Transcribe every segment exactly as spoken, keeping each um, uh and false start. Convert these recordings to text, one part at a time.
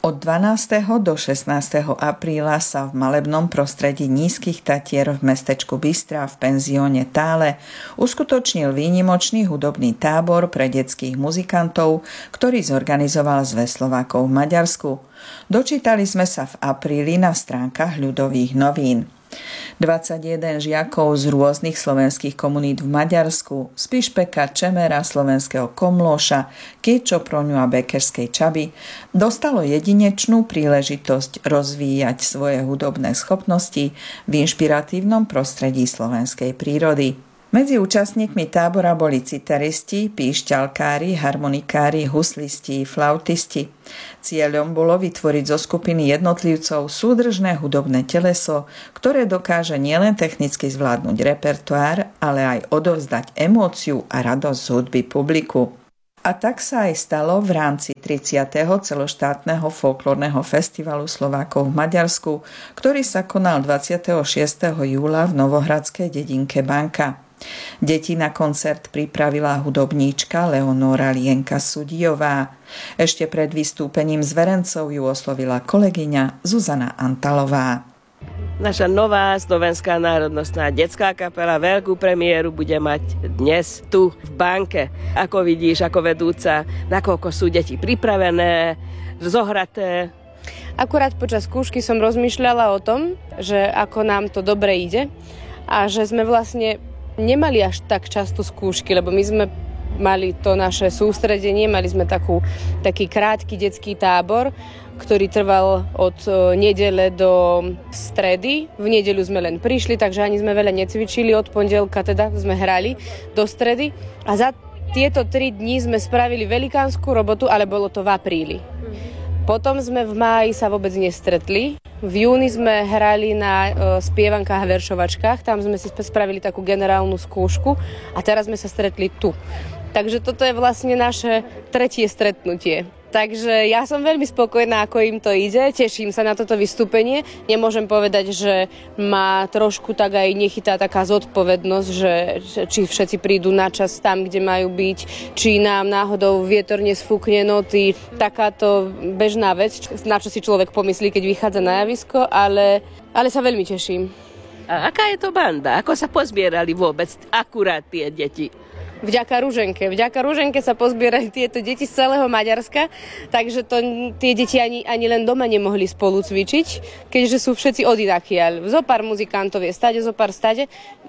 Od dvanásteho do šestnásteho apríla sa v malebnom prostredí Nízkych Tatier v mestečku Bystrá v penzióne Tále uskutočnil výnimočný hudobný tábor pre detských muzikantov, ktorý zorganizoval Zväz Slovákov v Maďarsku. Dočítali sme sa v apríli na stránkach Ľudových novín. dvadsaťjeden žiakov z rôznych slovenských komunít v Maďarsku, z Pišpeka, Čemera, slovenského Komlóša, Kiečoproňu a Bekerskej Čaby dostalo jedinečnú príležitosť rozvíjať svoje hudobné schopnosti v inšpiratívnom prostredí slovenskej prírody. Medzi účastníkmi tábora boli citaristi, píšťalkári, harmonikári, huslisti, flautisti. Cieľom bolo vytvoriť zo skupiny jednotlivcov súdržné hudobné teleso, ktoré dokáže nielen technicky zvládnuť repertoár, ale aj odovzdať emóciu a radosť z hudby publiku. A tak sa aj stalo v rámci tridsiateho celoštátneho folklórneho festivalu Slovákov v Maďarsku, ktorý sa konal dvadsiateho šiesteho júla v novohradskej dedinke Banka. Deti na koncert pripravila hudobníčka Leonóra Lienka Sudijová. Ešte pred vystúpením zverencov ju oslovila kolegyňa Zuzana Antalová. Naša nová slovenská národnostná detská kapela veľkú premiéru bude mať dnes tu v Banke. Ako vidíš, ako vedúca, nakoľko sú deti pripravené, zohraté? Akurát počas skúšky som rozmýšľala o tom, že ako nám to dobre ide a že sme vlastne nemali až tak často skúšky, lebo my sme mali to naše sústredenie, mali sme takú, taký krátky detský tábor, ktorý trval od nedele do stredy. V nedeľu sme len prišli, takže ani sme veľa necvičili, od pondelka teda sme hrali do stredy a za tieto tri dni sme spravili velikánsku robotu, ale bolo to v apríli. Potom sme v máji sa vôbec nestretli. V júni sme hrali na e, spievankách a veršovačkách, tam sme si spravili takú generálnu skúšku a teraz sme sa stretli tu. Takže toto je vlastne naše tretie stretnutie. Takže ja som veľmi spokojná, ako im to ide, teším sa na toto vystúpenie. Nemôžem povedať, že ma trošku tak aj nechytá taká zodpovednosť, že, že či všetci prídu na čas tam, kde majú byť, či nám náhodou vietor nesfúkne noty. Takáto bežná vec, na čo si človek pomyslí, keď vychádza na javisko, ale, ale sa veľmi teším. A aká je to banda? Ako sa pozbierali vôbec akurát tie deti? Vďaka Ruženke. Vďaka Ruženke sa pozbierali tieto deti z celého Maďarska, takže to, tie deti ani, ani len doma nemohli spolu cvičiť, keďže sú všetci odinakiaľ. Zopár muzikantov je stade, zopár stade,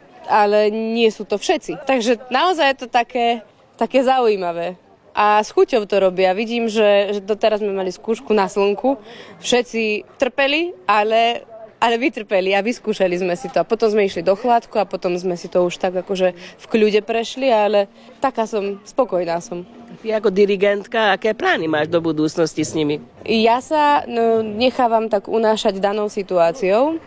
ale nie sú to všetci. Takže naozaj je to také, také zaujímavé. A s chuťou to robia. Vidím, že, že doteraz sme mali skúšku na slnku. Všetci trpeli, ale... ale vytrpeli a vyskúšali sme si to. A potom sme išli do chladku a potom sme si to už tak akože v kľude prešli, ale taká som, spokojná som. Ty ako dirigentka, aké plány máš do budúcnosti s nimi? Ja sa no, nechávam tak unášať danou situáciou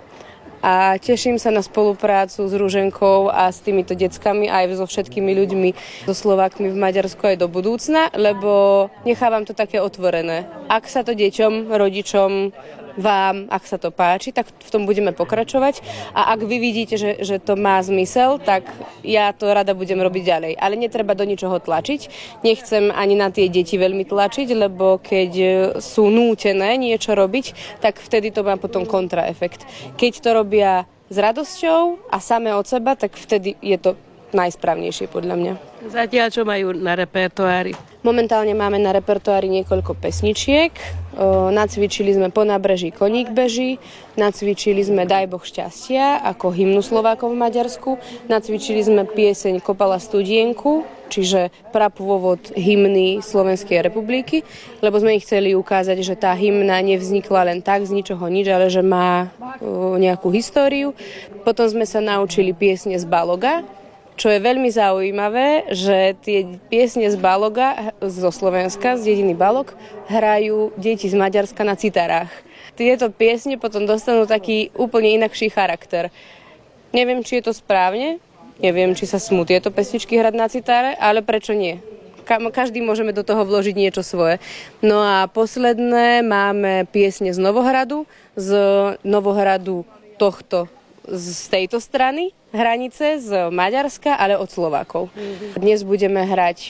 a teším sa na spoluprácu s Ruženkou a s týmito deckami aj so všetkými ľuďmi, so Slovákmi v Maďarsku aj do budúcna, lebo nechávam to také otvorené. Ak sa to deťom, rodičom, vám, ak sa to páči, tak v tom budeme pokračovať a ak vy vidíte, že, že to má zmysel, tak ja to rada budem robiť ďalej. Ale netreba do ničoho tlačiť. Nechcem ani na tie deti veľmi tlačiť, lebo keď sú nútené niečo robiť, tak vtedy to má potom kontraefekt. Keď to robia s radosťou a samé od seba, tak vtedy je to najsprávnejšie podľa mňa. Zatiaľ čo majú na repertoári? Momentálne máme na repertoári niekoľko pesničiek. O, nacvičili sme Po nábreží koník beží, nacvičili sme Daj Boh šťastia ako hymnu Slovákov v Maďarsku, nacvičili sme pieseň Kopala studienku, čiže prapôvod hymny Slovenskej republiky, lebo sme ich chceli ukázať, že tá hymna nevznikla len tak z ničoho nič, ale že má o, nejakú históriu. Potom sme sa naučili piesne z Baloga, čo je veľmi zaujímavé, že tie piesne z Baloga, zo Slovenska, z dediny Balog, hrajú deti z Maďarska na citarách. Tieto piesne potom dostanú taký úplne inakší charakter. Neviem, či je to správne, neviem, či sa smú tieto pesničky hrať na citáre, ale prečo nie? Každý môžeme do toho vložiť niečo svoje. No a posledné máme piesne z Novohradu, z Novohradu tohto, z tejto strany hranice, z Maďarska, ale od Slovákov. Dnes budeme hrať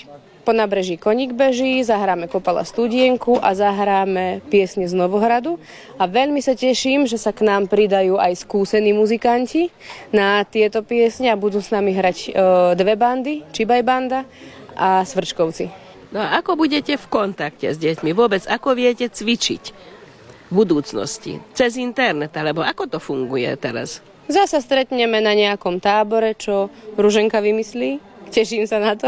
Po nábreží Koník beží, zahráme Kopala studienku a zahráme piesne z Novohradu. A veľmi sa teším, že sa k nám pridajú aj skúsení muzikanti na tieto piesne a budú s nami hrať e, dve bandy, Čibaj banda a Svrčkovci. No a ako budete v kontakte s deťmi? Vôbec ako viete cvičiť v budúcnosti? Cez internet, alebo ako to funguje teraz? Zasa stretneme na nejakom tábore, čo Ruženka vymyslí. Teším sa na to.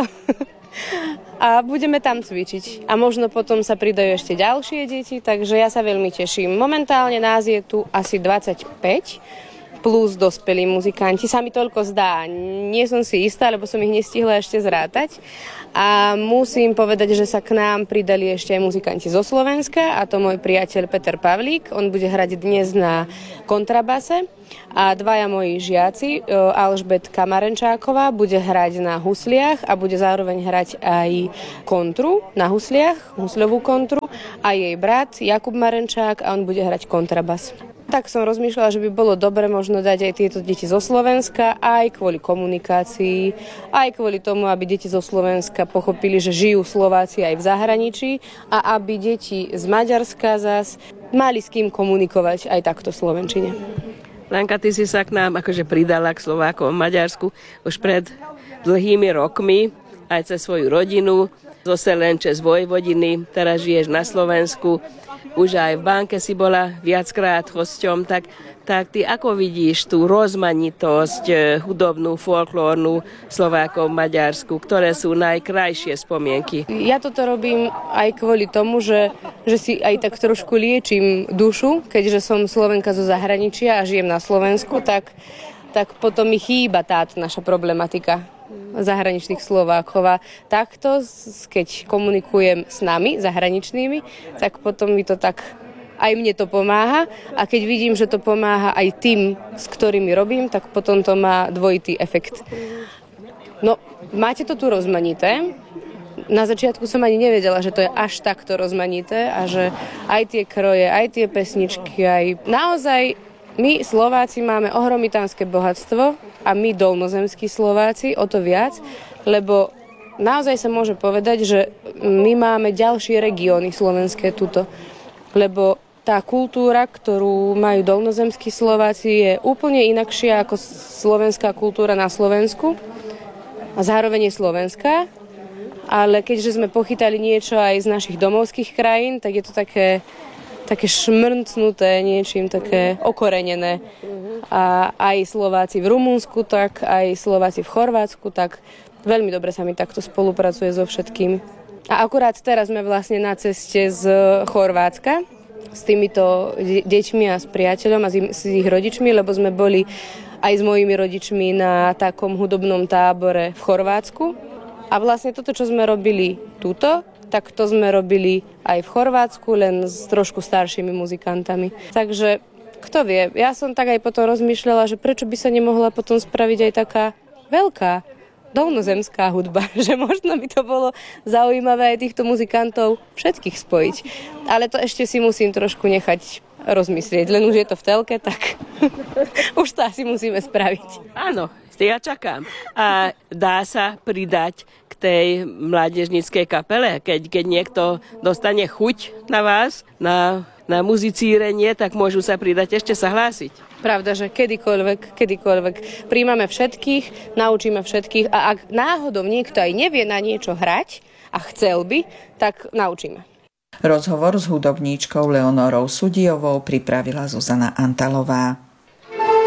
A budeme tam cvičiť. A možno potom sa pridajú ešte ďalšie deti, takže ja sa veľmi teším. Momentálne nás je tu asi dvadsaťpäť plus dospelí muzikanti. Sa mi toľko zdá. Nie som si istá, lebo som ich nestihla ešte zrátať. A musím povedať, že sa k nám pridali ešte aj muzikanti zo Slovenska, a to môj priateľ Peter Pavlík. On bude hrať dnes na kontrabase. A dvaja moji žiaci, Alžbet Kamarenčáková, bude hrať na husliach a bude zároveň hrať aj kontru na husliach, husľovú kontru, a jej brat Jakub Marenčák, a on bude hrať kontrabas. Tak som rozmýšľala, že by bolo dobre možno dať aj tieto deti zo Slovenska, aj kvôli komunikácii, aj kvôli tomu, aby deti zo Slovenska pochopili, že žijú Slováci aj v zahraničí, a aby deti z Maďarska zas mali s kým komunikovať aj takto v slovenčine. Lenka, ty si sa k nám akože pridala k Slovákom v Maďarsku už pred dlhými rokmi, aj cez svoju rodinu, zo Selenče z Vojvodiny, teraz žiješ na Slovensku, už aj v banke si bola viackrát hosťom, tak, tak ty ako vidíš tú rozmanitosť hudobnú, folklórnu Slovákov v Maďarsku, ktoré sú najkrajšie spomienky? Ja toto robím aj kvôli tomu, že, že si aj tak trošku liečím dušu, keďže som Slovenka zo zahraničia a žijem na Slovensku, tak, tak potom mi chýba táto naša problematika zahraničných Slovákov. A takto, keď komunikujem s nami, zahraničnými, tak potom mi to tak, aj mne to pomáha, a keď vidím, že to pomáha aj tým, s ktorými robím, tak potom to má dvojitý efekt. No, máte to tu rozmanité. Na začiatku som ani nevedela, že to je až takto rozmanité a že aj tie kroje, aj tie pesničky, aj naozaj my Slováci máme ohromitánske bohatstvo, a my dolnozemskí Slováci o to viac, lebo naozaj sa môže povedať, že my máme ďalšie regióny slovenské tuto, lebo tá kultúra, ktorú majú dolnozemskí Slováci, je úplne inakšia ako slovenská kultúra na Slovensku, a zároveň je slovenská, ale keďže sme pochytali niečo aj z našich domovských krajín, tak je to také také šmrncnuté niečím, také okorenené. A aj Slováci v Rumunsku, tak aj Slováci v Chorvátsku, tak veľmi dobre sa mi takto spolupracuje so všetkými. A akurát teraz sme vlastne na ceste z Chorvátska s týmito deťmi a s priateľom a s ich rodičmi, lebo sme boli aj s mojimi rodičmi na takom hudobnom tábore v Chorvátsku. A vlastne toto, čo sme robili tuto, tak to sme robili aj v Chorvátsku, len s trošku staršími muzikantami. Takže kto vie, ja som tak aj potom rozmýšľala, že prečo by sa nemohla potom spraviť aj taká veľká dolnozemská hudba, že možno by to bolo zaujímavé aj týchto muzikantov všetkých spojiť. Ale to ešte si musím trošku nechať rozmyslieť, len už je to v telke, tak už to asi musíme spraviť. Áno, ja čakám. A dá sa pridať k tej mládežníckej kapele, keď, keď niekto dostane chuť na vás, na, na muzicírenie, tak môžu sa pridať, ešte sa hlásiť. Pravda, že kedykoľvek, kedykoľvek príjmame všetkých, naučíme všetkých, a ak náhodou niekto aj nevie na niečo hrať a chcel by, tak naučíme. Rozhovor s hudobníčkou Leonorou Sudijovou pripravila Zuzana Antalová.